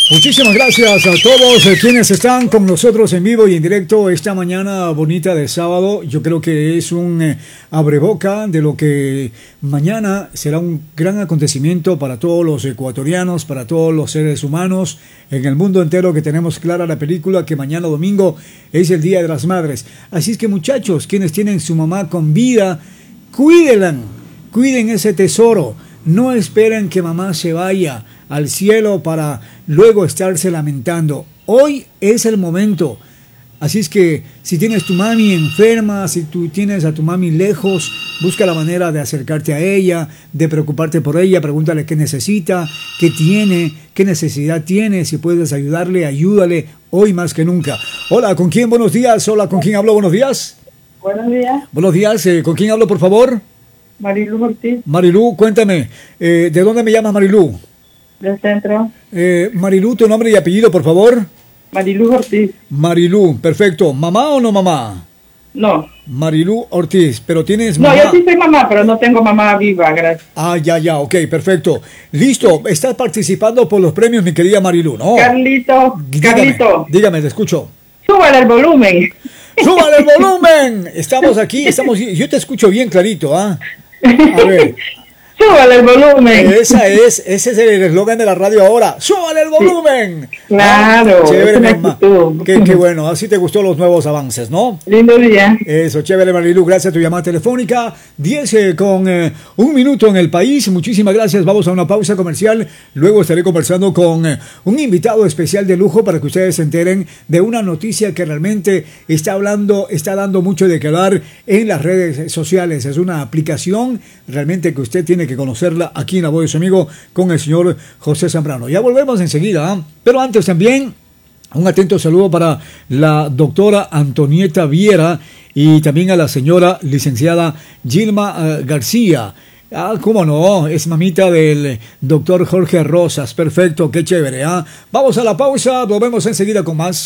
Muchísimas gracias a todos quienes están con nosotros en vivo y en directo esta mañana bonita de sábado. Yo creo que es un abreboca de lo que mañana será un gran acontecimiento para todos los ecuatorianos, para todos los seres humanos en el mundo entero, que tenemos clara la película que mañana domingo es el Día de las Madres. Así es que, muchachos, quienes tienen su mamá con vida, cuídenla, cuiden ese tesoro. No esperen que mamá se vaya al cielo para luego estarse lamentando. Hoy es el momento. Así es que si tienes tu mami enferma, si tú tienes a tu mami lejos, busca la manera de acercarte a ella, de preocuparte por ella, pregúntale qué necesita, qué tiene, qué necesidad tiene, si puedes ayudarle, ayúdale, hoy más que nunca. Hola, ¿con quién? Buenos días. Hola, ¿con quién hablo? Buenos días. Buenos días. Buenos días. ¿Con quién hablo, por favor? Marilú Ortiz. Marilú, cuéntame, ¿de dónde me llamas, Marilú? Del centro. Marilú, tu nombre y apellido, por favor. Marilú Ortiz. Marilú, perfecto. ¿Mamá o no mamá? No. Marilú Ortiz, pero tienes mamá. No, yo sí soy mamá, pero no tengo mamá viva, gracias. Ah, ya, ok, perfecto. Listo, estás participando por los premios, mi querida Marilú, ¿no? Carlito. Dígame, te escucho. Súbale el volumen. ¡Súbale el volumen! Estamos aquí, yo te escucho bien clarito, ¿ah? A ver. ¡Súbale el volumen! Ese es el eslogan de la radio ahora. ¡Súbale el volumen! Sí, claro. Chévere, mamá. Qué bueno, así te gustó los nuevos avances, ¿no? Lindo día. Eso, chévere, Marilu. Gracias a tu llamada telefónica. 10 con 1 minuto en el país. Muchísimas gracias. Vamos a una pausa comercial. Luego estaré conversando con un invitado especial de lujo para que ustedes se enteren de una noticia que realmente está dando mucho de qué hablar en las redes sociales. Es una aplicación realmente que usted tiene que conocerla aquí en La Voz de su Amigo con el señor José Zambrano. Ya volvemos enseguida, ¿eh? Pero antes también un atento saludo para la doctora Antonieta Viera y también a la señora licenciada Gilma García. Ah, cómo no, es mamita del doctor Jorge Rosas. Perfecto, qué chévere, ¿ah? Vamos a la pausa, volvemos enseguida con más.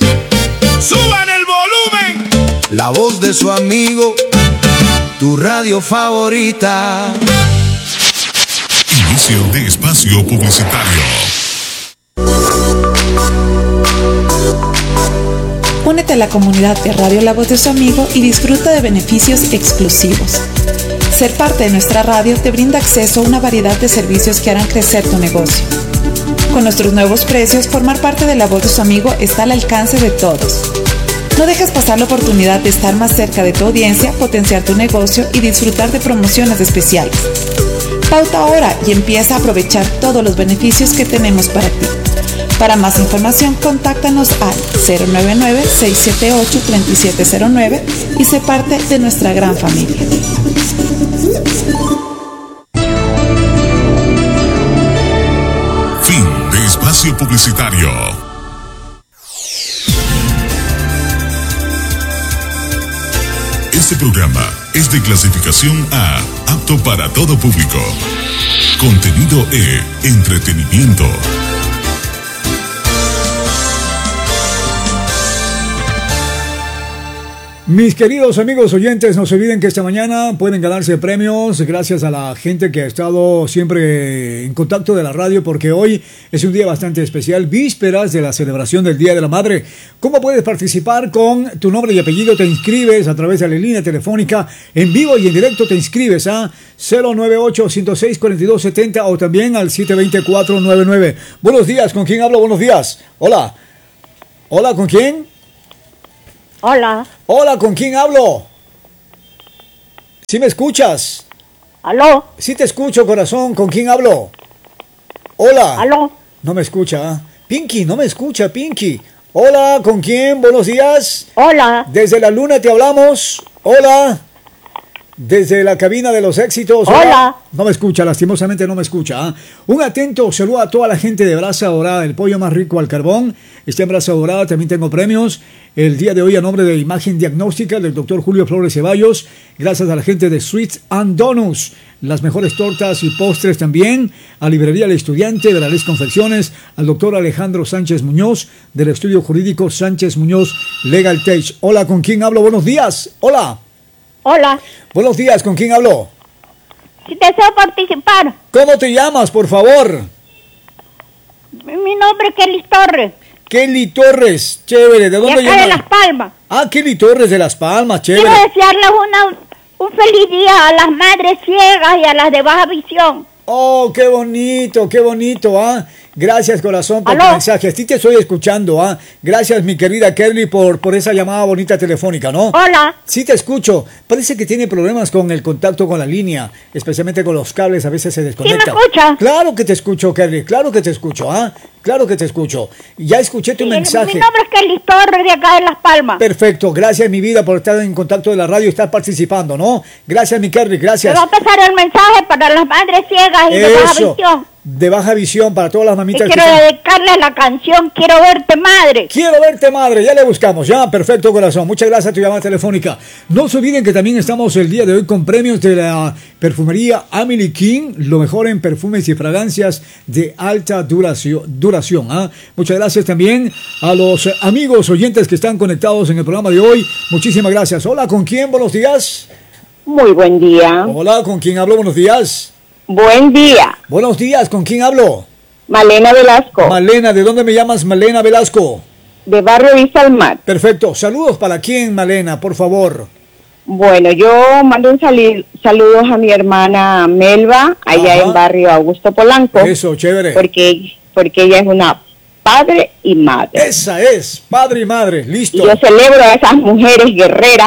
¡Suban el volumen! La Voz de su Amigo, tu radio favorita. Inicio de espacio publicitario. Únete a la comunidad de Radio La Voz de su Amigo y disfruta de beneficios exclusivos. Ser parte de nuestra radio te brinda acceso a una variedad de servicios que harán crecer tu negocio. Con nuestros nuevos precios, formar parte de La Voz de su Amigo está al alcance de todos. No dejes pasar la oportunidad de estar más cerca de tu audiencia, potenciar tu negocio y disfrutar de promociones especiales. Pauta ahora y empieza a aprovechar todos los beneficios que tenemos para ti. Para más información, contáctanos al 099-678-3709 y sé parte de nuestra gran familia. Fin de espacio publicitario. Este programa es de clasificación A, apto para todo público. Contenido E, entretenimiento. Mis queridos amigos oyentes, no se olviden que esta mañana pueden ganarse premios gracias a la gente que ha estado siempre en contacto de la radio, porque hoy es un día bastante especial, vísperas de la celebración del Día de la Madre. ¿Cómo puedes participar? Con tu nombre y apellido te inscribes a través de la línea telefónica en vivo y en directo, te inscribes a 098-106-4270 o también al 720-499. Buenos días, ¿con quién hablo? Buenos días. Hola. Hola, ¿con quién? Hola. Hola, ¿con quién hablo? ¿Sí me escuchas? ¿Aló? Sí te escucho, corazón. ¿Con quién hablo? Hola. ¿Aló? No me escucha. Pinky, no me escucha, Pinky. Hola, ¿con quién? Buenos días. Hola. Desde la luna te hablamos. Hola. Desde la cabina de los éxitos. Hola. No me escucha, lastimosamente no me escucha. Un atento saludo a toda la gente de Brasa Dorada, el pollo más rico al carbón. Está en Brasa Dorada, también tengo premios. El día de hoy a nombre de Imagen Diagnóstica del doctor Julio Flores Ceballos. Gracias a la gente de Sweets and Donuts. Las mejores tortas y postres también. A Librería El Estudiante de la Les Confecciones. Al doctor Alejandro Sánchez Muñoz del Estudio Jurídico Sánchez Muñoz Legal Tech. Hola, ¿con quién hablo? Buenos días. Hola. Hola. Buenos días, ¿con quién hablo? Si deseo participar. ¿Cómo te llamas, por favor? Mi nombre es Kelly Torres. Kelly Torres, chévere. ¿De dónde de acá de llamas? Las Palmas. Ah, Kelly Torres de Las Palmas, chévere. Quiero desearles un feliz día a las madres ciegas y a las de baja visión. Oh, qué bonito, ¿ah? Gracias, corazón, por tu ¿Aló? mensaje. Sí te estoy escuchando, ¿ah? Gracias, mi querida Kelly, por esa llamada bonita telefónica, ¿no? Hola. Sí te escucho. Parece que tiene problemas con el contacto con la línea, especialmente con los cables, a veces se desconecta. ¿Sí me escucha? Claro que te escucho, Kelly, claro que te escucho, ¿ah? Claro que te escucho. Ya escuché tu mensaje. Mi nombre es Kelly Torres de acá de Las Palmas. Perfecto, gracias mi vida por estar en contacto de la radio y estar participando, ¿no? Gracias mi Kelly, gracias. Me va a pasar el mensaje para las madres ciegas y de baja visión. De baja visión para todas las Y mamitas. quiero dedicarle la canción Quiero verte madre. Quiero verte madre, ya le buscamos, ya, perfecto corazón. Muchas gracias a tu llamada telefónica. No se olviden que también estamos el día de hoy con premios de la perfumería Amelie King, lo mejor en perfumes y fragancias de alta duración. ¿Ah? Muchas gracias también a los amigos oyentes que están conectados en el programa de hoy. Muchísimas gracias. Hola, ¿con quién? Buenos días. Muy buen día. Hola, ¿con quién hablo? Buenos días. Buen día. Buenos días, ¿con quién hablo? Malena Velasco, Malena, ¿de dónde me llamas, Malena Velasco? de Barrio Vista al Mar. Perfecto. Saludos para quién, Malena, por favor. Bueno, yo mando un saludos a mi hermana Melba, allá Ajá. en Barrio Augusto Polanco. Eso, chévere. Porque ella es una padre y madre. Esa es, padre y madre, listo. Y yo celebro a esas mujeres guerreras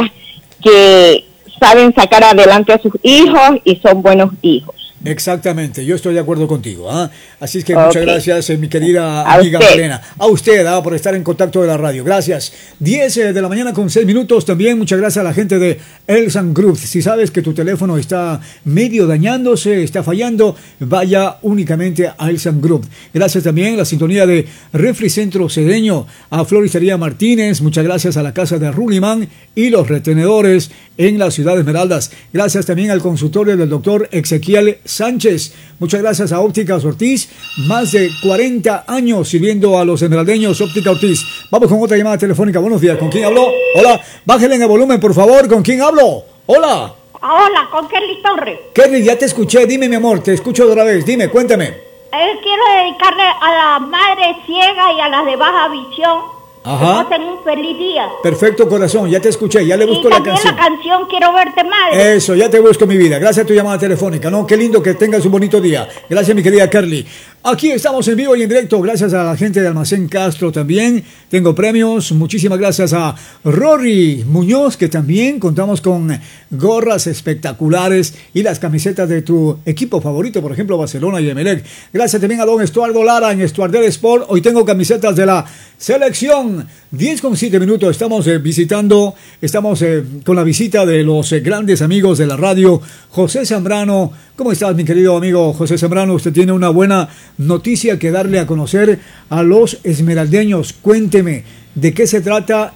que saben sacar adelante a sus hijos y son buenos hijos. Exactamente, yo estoy de acuerdo contigo. ¿Ah? Así es que Ok. muchas gracias, mi querida A amiga usted. Malena. A usted, por estar en contacto de la radio. Gracias. 10 de la mañana con 6 minutos. También muchas gracias a la gente de Elsan Group. Si sabes que tu teléfono está medio dañándose, está fallando, vaya únicamente a Elsan Group. Gracias también a la sintonía de Refri Centro Cedeño, a Floristería Martínez. Muchas gracias a la casa de Ruliman y los retenedores en la ciudad de Esmeraldas. Gracias también al consultorio del doctor Ezequiel Sánchez. Muchas gracias a Ópticas Ortiz, más de 40 años sirviendo a los esmeraldeños. Óptica Ortiz. Vamos con otra llamada telefónica. Buenos días, ¿con quién hablo? Hola, bájale en el volumen, por favor. ¿Con quién hablo? Hola. Hola, con Kelly Torres. Kelly, ya te escuché. Dime, mi amor, te escucho otra vez. Dime, cuéntame. Quiero dedicarle a las madres ciegas y a las de baja visión. Ajá. Que pasen un feliz día. Perfecto, corazón, ya te escuché, ya le busco Y la también canción. la canción Quiero verte madre. Eso, ya te busco, mi vida. Gracias a tu llamada telefónica, ¿no? Qué lindo que tengas un bonito día. Gracias, mi querida Carly. Aquí estamos en vivo y en directo. Gracias a la gente de Almacén Castro también. Tengo premios. Muchísimas gracias a Rory Muñoz, que también contamos con gorras espectaculares y las camisetas de tu equipo favorito, por ejemplo, Barcelona y Emelec. Gracias también a don Estuardo Lara en Estuardel Sport. Hoy tengo camisetas de la selección. 10:07 minutos. Estamos visitando, estamos con la visita de los grandes amigos de la radio. José Zambrano. ¿Cómo estás, mi querido amigo José Zambrano? Usted tiene una buena noticia que darle a conocer a los esmeraldeños. Cuénteme, ¿de qué se trata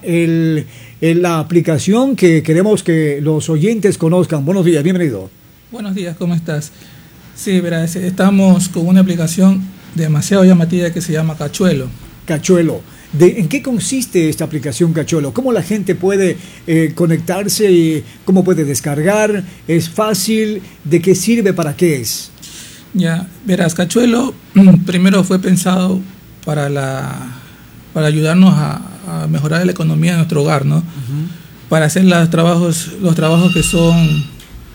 la aplicación que queremos que los oyentes conozcan? Buenos días, bienvenido. Buenos días, ¿cómo estás? Sí, verás, estamos con una aplicación demasiado llamativa que se llama Cachuelo. Cachuelo. ¿En qué consiste esta aplicación Cachuelo? ¿Cómo la gente puede conectarse y cómo puede descargar? ¿Es fácil? ¿De qué sirve? ¿Para qué es? Ya, verás, Cachuelo primero fue pensado para ayudarnos a mejorar la economía de nuestro hogar, ¿no? Uh-huh. Para hacer los trabajos que son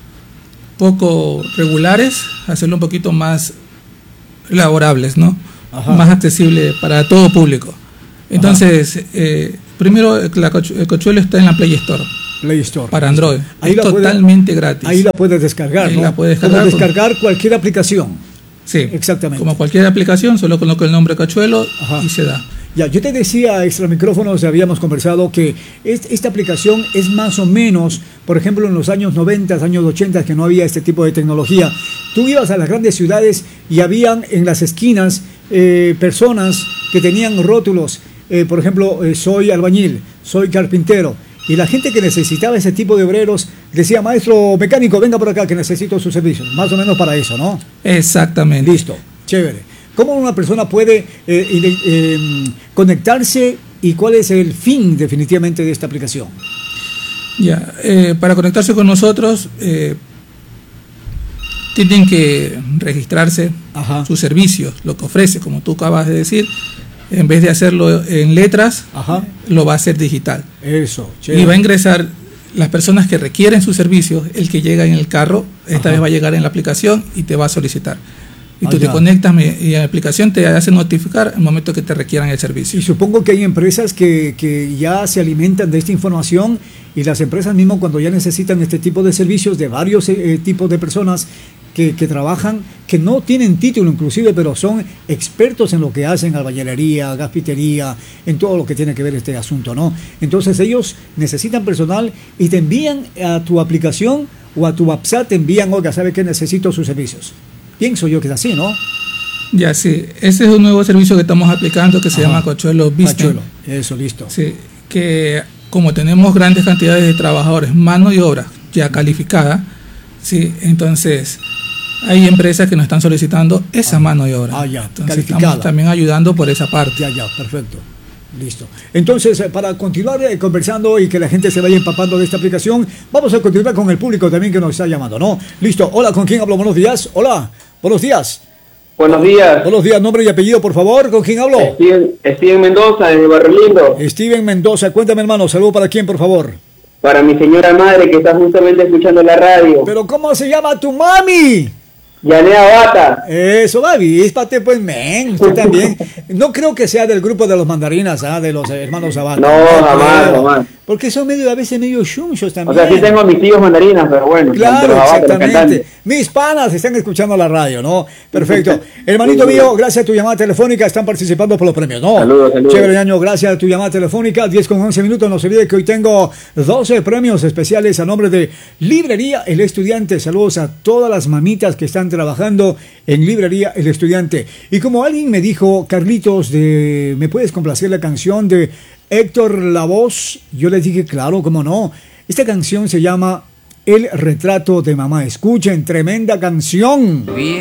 poco regulares, hacerlo un poquito más laborables, ¿no? Ajá. Más accesible para todo público. Entonces, primero el Cachuelo está en la Play Store. Play Store. Para Android. Ahí es totalmente gratis. Ahí la puedes descargar, ahí ¿no? La puedes descargar. Como descargar cualquier aplicación. Sí. Exactamente. Como cualquier aplicación, solo coloco el nombre Cachuelo. Ajá. Y se da. Ya, yo te decía, extra micrófonos, habíamos conversado que esta aplicación es más o menos, por ejemplo, en los años 90, años 80, que no había este tipo de tecnología. Tú ibas a las grandes ciudades y habían en las esquinas personas que tenían rótulos, por ejemplo, soy albañil, soy carpintero. Y la gente que necesitaba ese tipo de obreros decía, maestro mecánico, venga por acá que necesito sus servicios. Más o menos para eso, ¿no? Exactamente. Listo, chévere. ¿Cómo una persona puede conectarse y cuál es el fin definitivamente de esta aplicación? Ya, para conectarse con nosotros tienen que registrarse Ajá. sus servicios, lo que ofrece, como tú acabas de decir, en vez de hacerlo en letras, Ajá. lo va a hacer digital. Eso, Y va a ingresar las personas que requieren sus servicios, el que llega en el carro, esta vez va a llegar en la aplicación y te va a solicitar. Y tú te conectas y la aplicación te hace notificar el momento que te requieran el servicio. Y supongo que hay empresas que ya se alimentan de esta información, y las empresas mismo cuando ya necesitan este tipo de servicios de varios tipos de personas que trabajan, que no tienen título inclusive, pero son expertos en lo que hacen, albañilería, gasfitería, en todo lo que tiene que ver este asunto, ¿no? Entonces ellos necesitan personal y te envían a tu aplicación o a tu WhatsApp, te envían, oiga, ¿sabe qué? Necesito sus servicios. Pienso yo que es así, ¿no? Ya, sí. Ese es un nuevo servicio que estamos aplicando que se llama Cochuelo Business. Cochuelo, eso, listo. Sí, que como tenemos grandes cantidades de trabajadores, mano de obra ya calificada, sí, entonces hay empresas que nos están solicitando esa mano de obra. Ya, entonces calificada. estamos también ayudando por esa parte. Ya, perfecto. Listo. Entonces, para continuar conversando y que la gente se vaya empapando de esta aplicación, vamos a continuar con el público también que nos está llamando, ¿no? Listo. Hola, ¿con quién hablo? Buenos días. Hola, buenos días. Buenos días. Buenos días, nombre y apellido, por favor. ¿Con quién hablo? Steven Mendoza, desde Barrio Lindo. Steven Mendoza, cuéntame, hermano. ¿Saludo para quién, por favor? Para mi señora madre que está justamente escuchando la radio. ¿Pero cómo se llama tu mami? Yanea Bata. Eso, avíspate, pues, men, usted también. No creo que sea del grupo de los mandarinas, de los hermanos Zabata. No, jamás. Porque son a veces medio chunchos también. O sea, sí tengo a mis tíos mandarinas, pero bueno. Claro, los Zabata, exactamente. Mis panas están escuchando la radio, ¿no? Perfecto. Hermanito mío, gracias a tu llamada telefónica, están participando por los premios, ¿no? Saludos. Chévere, ñaño, gracias a tu llamada telefónica, 10:11. No se olvide que hoy tengo 12 premios especiales a nombre de Librería El Estudiante. Saludos a todas las mamitas que están trabajando en Librería El Estudiante. Y como alguien me dijo, Carlitos, ¿me puedes complacer la canción de Héctor Lavoe? Yo les dije, claro, cómo no. Esta canción se llama El Retrato de Mamá. Escuchen, tremenda canción.